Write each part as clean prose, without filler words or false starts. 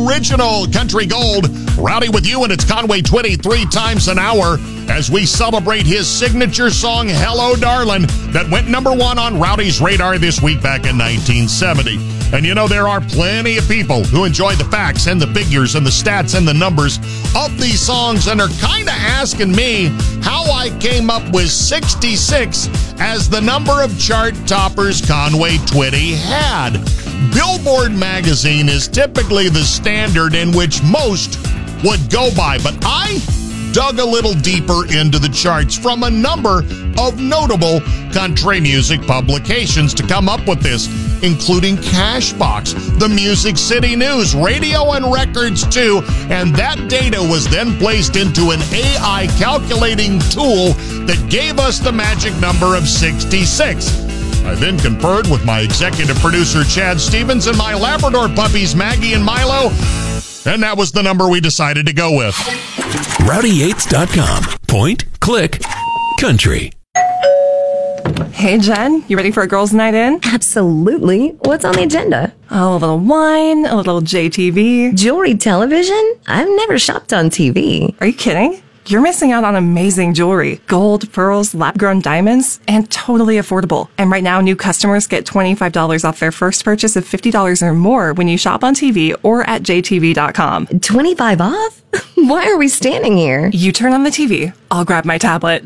original country gold. Rowdy with you, and it's Conway Twitty 3 times an hour as we celebrate his signature song, Hello Darlin', that went number 1 on Rowdy's radar this week back in 1970. And you know, there are plenty of people who enjoy the facts and the figures and the stats and the numbers of these songs and are kind of asking me how I came up with 66 as the number of chart toppers Conway Twitty had. Billboard magazine is typically the standard in which most would go by, but I dug a little deeper into the charts from a number of notable country music publications to come up with this, including Cashbox, the Music City News, Radio and Records too, and that data was then placed into an AI calculating tool that gave us the magic number of 66. I then conferred with my executive producer, Chad Stevens, and my Labrador puppies, Maggie and Milo, and that was the number we decided to go with. Rowdy8s.com. Point, click, country. Hey, Jen, you ready for a girls' night in? Absolutely. What's on the agenda? Oh, a little wine, a little JTV. Jewelry television? I've never shopped on TV. Are you kidding? You're missing out on amazing jewelry. Gold, pearls, lab-grown diamonds, and totally affordable. And right now, new customers get $25 off their first purchase of $50 or more when you shop on TV or at jtv.com. 25 off? Why are we standing here? You turn on the TV. I'll grab my tablet.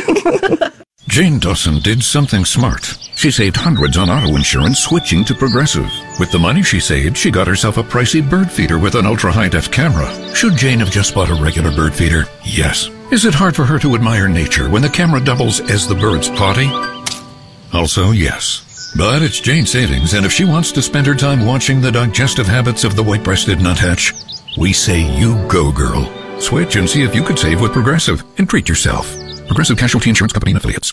Jane Dawson did something smart. She saved hundreds on auto insurance switching to Progressive. With the money she saved, she got herself a pricey bird feeder with an ultra-high-def camera. Should Jane have just bought a regular bird feeder? Yes. Is it hard for her to admire nature when the camera doubles as the bird's potty? Also, yes. But it's Jane's savings, and if she wants to spend her time watching the digestive habits of the white-breasted nuthatch, we say you go, girl. Switch and see if you could save with Progressive and treat yourself. Progressive Casualty Insurance Company and Affiliates.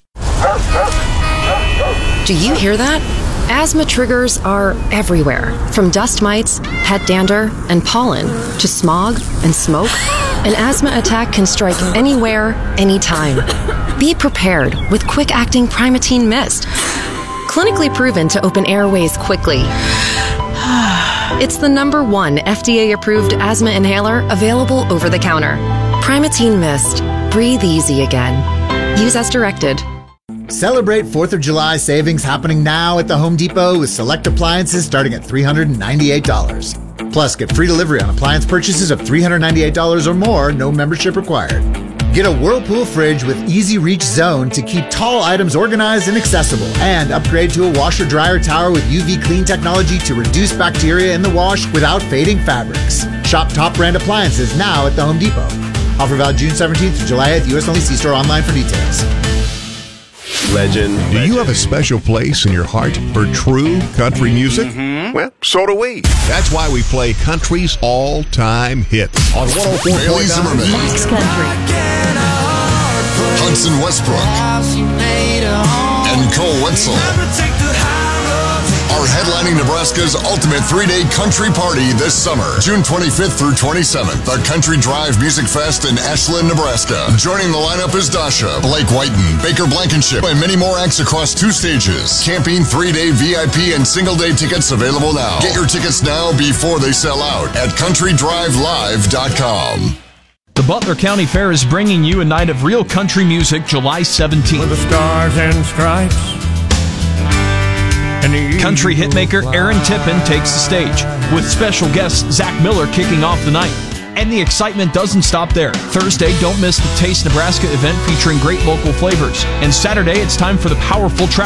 Do you hear that? Asthma triggers are everywhere. From dust mites, pet dander, and pollen, to smog and smoke. An asthma attack can strike anywhere, anytime. Be prepared with quick-acting Primatene Mist. Clinically proven to open airways quickly. It's the #1 FDA-approved asthma inhaler available over the counter. Primatene Mist. Breathe easy again. Use as directed. Celebrate 4th of July savings happening now at the Home Depot with select appliances starting at $398. Plus, get free delivery on appliance purchases of $398 or more, no membership required. Get a Whirlpool fridge with easy reach zone to keep tall items organized and accessible. And upgrade to a washer-dryer tower with UV clean technology to reduce bacteria in the wash without fading fabrics. Shop top brand appliances now at the Home Depot. Offer valid June 17th to July 8th. U.S. only. See store online for details. Legend. Do you have a special place in your heart for true country music? Mm-hmm. Well, so do we. That's why we play country's all-time hits on 104.9. Bailey Zimmerman. Fox Country. Hudson Westbrook. And Cole Wetzel are headlining Nebraska's ultimate 3-day country party this summer, June 25th through 27th, the Country Drive Music Fest in Ashland, Nebraska. Joining the lineup is Dasha, Blake Whiten, Baker Blankenship, and many more acts across 2 stages. Camping, 3-day VIP, and single-day tickets available now. Get your tickets now before they sell out at countrydrivelive.com. The Butler County Fair is bringing you a night of real country music July 17th. With the stars and stripes. Country hitmaker Aaron Tippin takes the stage, with special guest Zach Miller kicking off the night. And the excitement doesn't stop there. Thursday, don't miss the Taste Nebraska event featuring great local flavors. And Saturday, it's time for the powerful track